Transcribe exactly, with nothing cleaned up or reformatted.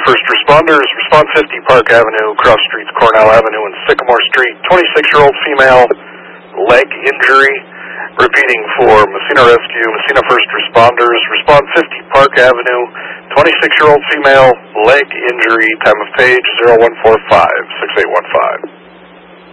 First Responders, respond fifty Park Avenue, cross streets Cornell Avenue and Sycamore Street, twenty-six-year-old female, leg injury. Repeating for Messina Rescue, Messina First Responders, respond fifty Park Avenue, twenty-six-year-old female, leg injury, time of page zero one four five, six eight one five.